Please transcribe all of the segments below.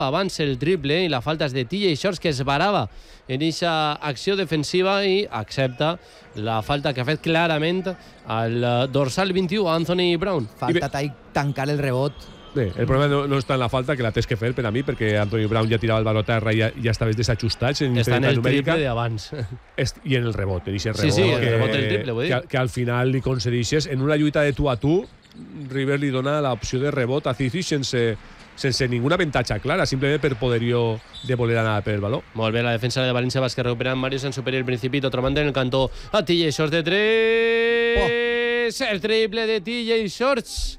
abans el triple i la falta és de TJ Shorts, que es varava en aquesta acció defensiva i accepta la falta que ha fet clarament al dorsal 21 Anthony Brown. Falta tancar el rebot. Bé, el problema no està en la falta, que la tens que fer per a mi, perquè Anthony Brown ja tirava el valor a terra i ja estaves desajustats en està en el triple d'abans. I en el rebot, en aquest rebot. Sí, el rebot del triple, vull dir. Que al final li concedeixes, en una lluita de tu a tu, Rivers li dona l'opció de rebot a Zizi sense ningún avantatge clara, simplement per poder-jo de voler anar per el valor. Molt bé, la defensa de València Bàsquet recuperant Mario Sansuperi el Principito, trobant en el cantó a TJ Shorts de 3. El triple de TJ Shorts.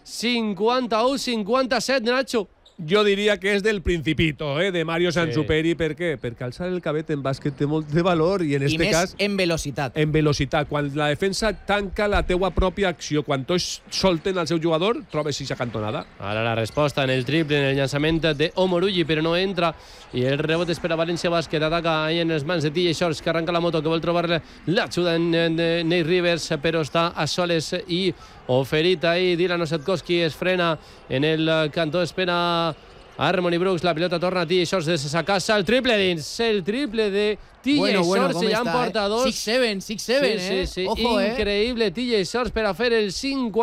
51-57, Nacho. Jo diria que és del Principito, de Mario Sansuperi. Per què? Perquè alçar el cabet en bàsquet té molt de valor i en este cas... en velocitat. En velocitat. Quan la defensa tanca la teua pròpia acció, quan tots solten el seu jugador, trobes eixa cantonada. Ara la resposta en el triple, en el llançament de Omoruyi, però no entra. I el rebot és per a València Bàsquet. Ataca ahí en les mans de TJ Shorts, que arranca la moto, que vol trobar l'ajuda en Nate Rivers, però està a soles i oferit ahí. Dylan Osetkowski es frena en el cantó, espera Harmony Brooks, la pilota torna a TJ Shorts des de sa casa, el triple dins, el triple de TJ Shorts, ja en porta dos. 6-7, sí. Ojo, increïble TJ Shorts per a fer el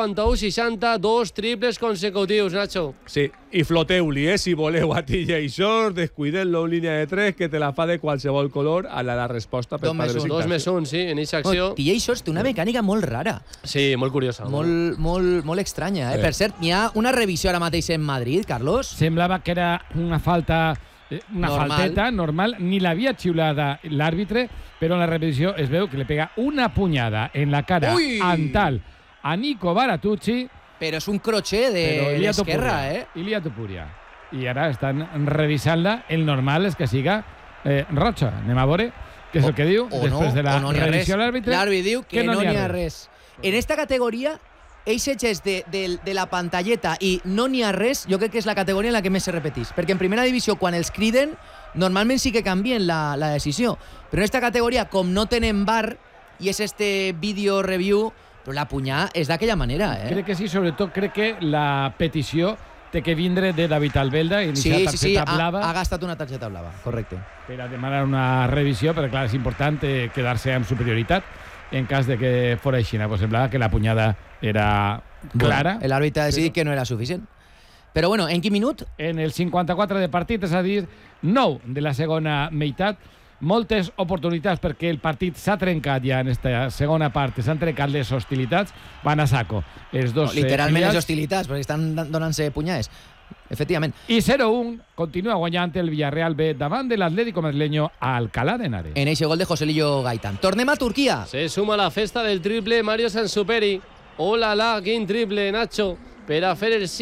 51-60, dos triples consecutius, Nacho. Sí, i floteu-li, si voleu a TJ Shorts, descuideu-lo en línia de 3, que te la fa de qualsevol color a la resposta per part de les 2+1, sí, en aquesta acció. TJ Shorts té una mecànica molt rara. Sí, molt curiosa. Molt estranya, Per cert, hi ha una revisió ara mateix en Madrid, Carlos. Semblava que era una falta... Una falteta normal, ni l'havia xiulada l'àrbitre, però en la revisió es veu que li pega una punyada en la cara antal a Nico Baratucci. Però és un crochet de l'esquerra, Ilia Topuria. I ara estan revisant-la. El normal és que siga roja. Anem a veure què és el que diu després de la revisió de l'àrbitre. L'àrbitre diu que no n'hi ha res. En esta categoria, eixe gest de la pantalleta i no n'hi ha res, jo crec que és la categoria en la que més se repeteix. Perquè en primera divisió, quan els criden, normalment sí que canvien la decisió. Però en esta categoria, com no tenen VAR i és este video review, però la punyà és d'aquella manera, Crec que sí, sobretot crec que la petició té que vindre de David Albelda i targeta blava. Ha gastat una targeta blava, correcte. Per a demanar una revisió, però clar, és important quedar-se amb superioritat. En cas de que fora així, pues semblava que la punyada era clara. Bueno, l'àrbitre ha decidit que no era suficient. Però bueno, en quin minut? En el 54 de partit, és a dir, 9 de la segona meitat. Moltes oportunitats perquè el partit s'ha trencat ja en esta segona part, s'han trencat les hostilitats, van a saco. Literalment les hostilitats, perquè estan donant-se punyades. Efectivament. I 0-1 continua guanyant el Villarreal B davant de l'Atlético Madrileño a Alcalá de Henares. En eixe gol de Joselillo Gaitán. Tornem a Turquia. Se suma a la festa del triple Mario Sansuperi. Hola, quin triple, Nacho, per a fer el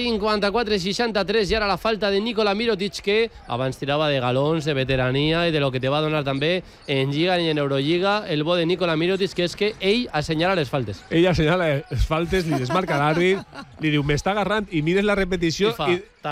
54-63. I ara la falta de Nikola Mirotic, que abans tirava de galons, de veterania i de lo que te va donar també en Lliga i en Eurolliga. El bo de Nikola Mirotic, que és que ell assenyala les faltes. Ell assenyala les faltes, li desmarca l'àrbit, li diu, m'està agarrant, i mires la repetició I fa,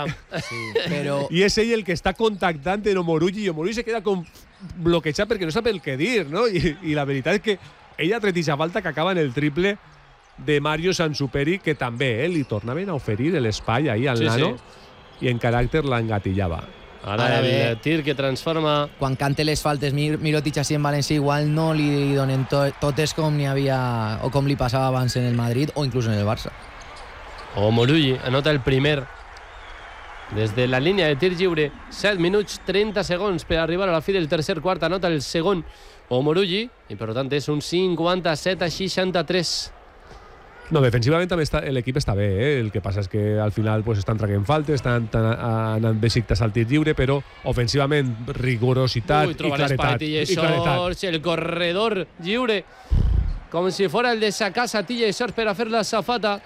i és ell el que està contactant en Omoruyi, i Omoruyi se queda com bloquejat perquè no sap el que dir, no? I la veritat és que ell atretija falta que acaba en el triple de Mario Sansuperi, que també li tornaven a oferir l'espai ahir al nano i en caràcter l'engatillava. Ara el tir que transforma... Quan cante les faltes Mirotic així en València, igual no li donen totes com n'hi havia o com li passava abans en el Madrid o inclús en el Barça. Omoruyi anota el primer des de la línia de tir lliure. 7 minuts 30 segons per arribar a la fi del tercer quart. Anota el segon Omoruyi i per tant és un 57-63. No, defensivament també l'equip està bé, El que passa és que al final estan traient faltes, estan anant besiktas al tir lliure, però ofensivament rigorositat i claretat. El corredor lliure, com si fora el de sa casa TJ Shorts per a fer la safata.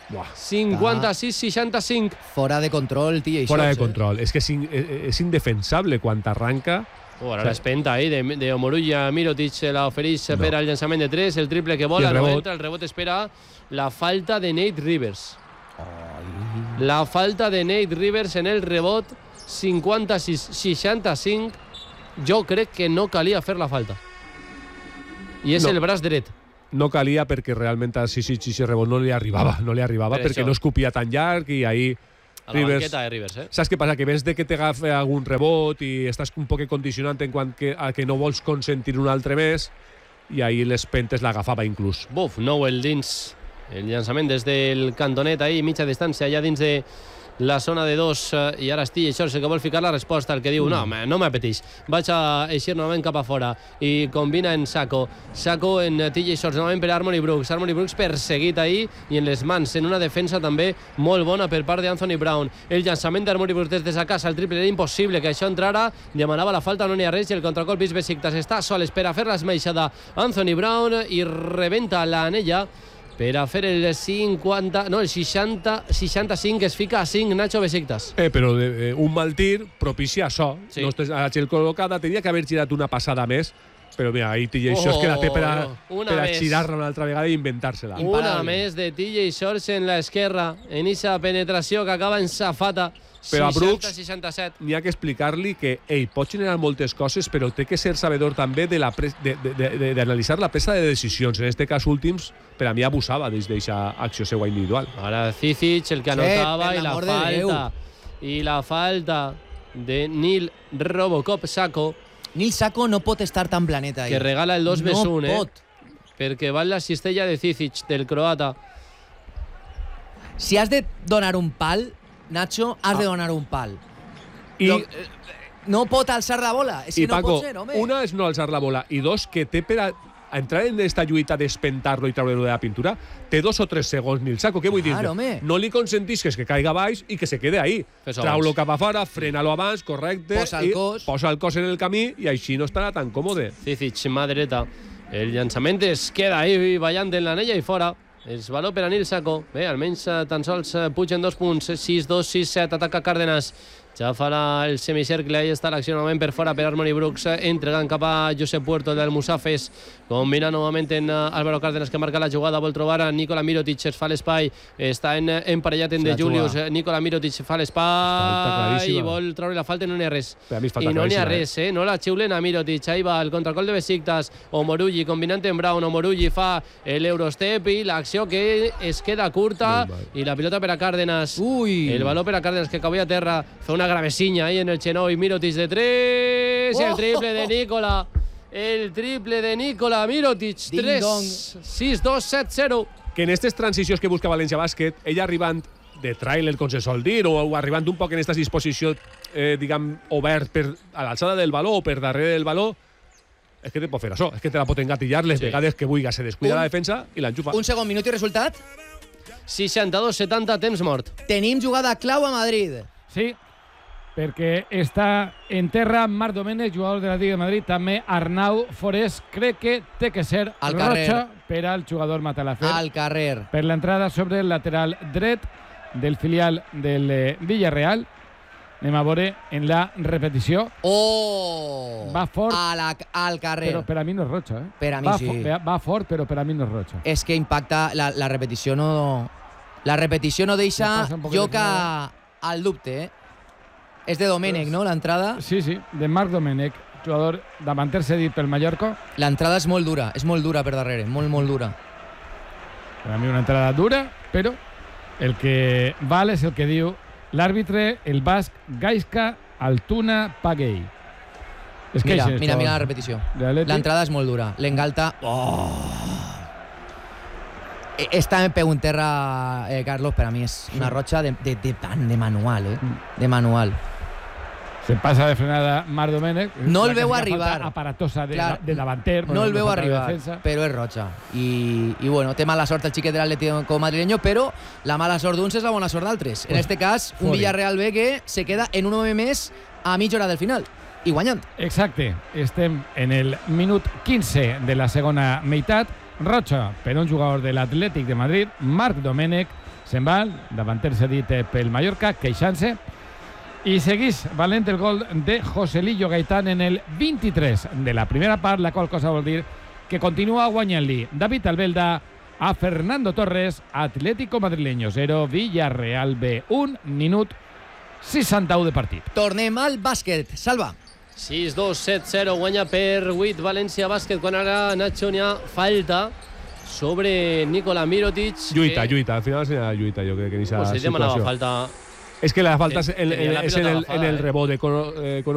56-65. Fora de control, TJ Shorts. Fora de control. És que és indefensable quan t'arranca. Ara l'espenta ahí de Omoruyi a Mirotic, la ofereix per al llançament de 3, el triple que vola, no entra, el rebot espera la falta de Nate Rivers. La falta de Nate Rivers en el rebot, 56-65. Jo crec que no calia fer la falta. I és el braç dret. No calia perquè realment a rebot no li arribava perquè no escopia tan llarg i ahí A la banqueta de Rivers, Saps què passa? Que vens de que t'agafa algun rebot i estàs un poc condicionant en quant a que no vols consentir un altre més, i ahir les pentes l'agafava inclús. Buf, Nowell dins el llançament des del cantonet ahir, mitja distància allà dins de la zona de 2, i ara estic això, el que vol ficar la resposta, el que diu no m'apeteix, vaig a eixir novament cap a fora, i combina en Sacco en TJ Shorts, novament per Harmony Brooks perseguit ahir i en les mans, en una defensa també molt bona per part d'Anthony Brown. El llançament d'Harmony Brooks des de sa casa, el triple era impossible que això entrara, demanava la falta, no n'hi ha res, i el contracolp Besiktas està sol, espera fer l'esmaixada Anthony Brown i rebenta l'anella per a fer el 65, es fica a 5 Nacho Besiktas. Però un mal tir propicia això. Sí. No estàs a la gel col·locada, tenia que haver girat una passada més, però mira, ahí TJ Shorts que la té per a girar-la una altra vegada i inventar-se-la. Una més de TJ Shorts en l'esquerra, en aquesta penetració que acaba en safata. Però a Brooks n'hi ha que explicar-li que pot generar moltes coses, però té que ser sabedor també d'analitzar la presa de decisions. En aquest cas últims, per a mi abusava des d'aquesta acció seva individual. Ara Cizic, el que anotava, i la falta de Nil Robocop Sacco. Nil Sacco no pot estar tan planeta ahí. Que regala el 2-1, no pot. Perquè va la cistella de Cizic, del croata. Si has de donar un pal, Nacho, has de donar un pal. No pot alçar la bola. És que no Paco, pot ser, home. Una és no alçar la bola, i dos, que té per a entrar en aquesta lluita d'espentar-lo i treure-lo de la pintura, té 2 o 3 segons Nil Sacco. Què vull dir? No li consentisques que caiga baix i que se quede ahí. Trau-lo cap a fora, frena-lo abans, correcte, posa el cos en el camí i així no estarà tan còmode. Cizic, mà dreta. El llançament es queda ahí ballant en l'anella i fora. És valor per a Nil Sacco. Bé, almenys tan sols pugen 2 punts. 6-2, 6-7, ataca Cárdenas. Ja farà el semicercle, ahí està l'acció novament per fora per Harmony Brooks, entregant cap a Josep Puerto del Musafes, combina novament en Álvaro Cárdenas, que marca la jugada, vol trobar a Nikola Mirotic, es fa l'espai, està emparellat en De Julius, Nikola Mirotic fa l'espai i vol treure la falta i no n'hi ha res. I no n'hi ha res, no la xiulen a Mirotic, ahí va el contracol de Besiktas, Omorugui combinant en Brown, Omorugui fa l'Eurostep i l'acció que es queda curta i la pilota per a Cárdenas. El valor per a Cárdenas, que cau a terra, fa una gravesiña ahí en el Chenoy, Mirotic de 3, el triple de Nikola, Mirotic, 3, 6-2, 7-0. Que en aquestes transicions que busca València Bàsquet, ella arribant de tràiler, com se sol dir, o arribant un poc en aquesta disposició, diguem, obert a l'alçada del valor o per darrere del valor, és que te pot fer això, és que te la pot engatillar les vegades que vulga, se descuida la defensa i l'enxufa. Un segon, minut i resultat? 62-70, temps mort. Tenim jugada clau a Madrid. Sí, perquè està en terra Marc Domènech, jugador de l'Atlètic de Madrid, també Arnau Forés. Crec que té que ser roja per al jugador Matalafer. Al carrer. Per l'entrada sobre el lateral dret del filial del Villarreal. Anem a veure en la repetició. Va fort. Al carrer. Però per a mi no és roja. Per a mi sí. Va fort, però per a mi no és roja. És que impacta, la repetició no... La repetició no deixa lloc al dubte, És de Domènech, no, l'entrada? Sí, de Marc Domènech, jugador davanter cedit pel Mallorca. L'entrada és molt dura per darrere, molt dura. Per a mi una entrada dura, però el que val és el que diu l'àrbitre, el basc Gaizka Altuna Paguei. Mira la repetició. L'entrada és molt dura. L'engalta... Esta en peu en terra, Carlos, per a mi és una roja de manual, de manual. Se passa de frenada Marc Domènech. No el veu arribar. Aparatosa de davanter. No el veu arribar, però és roja. I bueno, té mala sort el xiquet de l'Atlético madrileño, però la mala sort d'uns és la bona sort d'altres. En este cas, un Villarreal B que se queda en un home més a mitja hora del final. I guanyant. Exacte. Estem en el minut 15 de la segona meitat. Roja per un jugador de l'Atlètic de Madrid, Marc Domènech, se'n va, davanter cedit pel Mallorca, queixant-se, i segueix valent el gol de Joselillo Gaitán en el 23 de la primera part, la qual cosa vol dir que continua guanyant-li David Albelda a Fernando Torres, Atlético Madrileño 0, Villarreal B 1, minut 61 de partit. Tornem al bàsquet. Salva. 6-2, 7-0, guanya per 8 València Bàsquet, quan ara Nacho n'hi ha falta sobre Nikola Mirotic. Lluita, al final serà lluita, jo crec que en aquesta situació. Demanava falta Es que la falta es en el rebote con